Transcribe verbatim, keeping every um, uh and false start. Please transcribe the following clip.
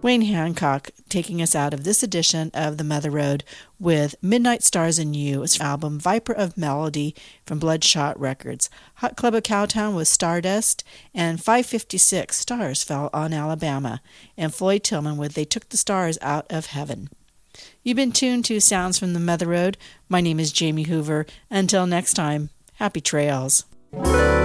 Wayne Hancock taking us out of this edition of The Mother Road with Midnight Stars and You, album Viper of Melody from Bloodshot Records. Hot Club of Cowtown with Stardust, and five fifty-six Stars Fell on Alabama, and Floyd Tillman with They Took the Stars Out of Heaven. You've been tuned to Sounds from the Mother Road. My name is Jamie Hoover. Until next time, happy trails.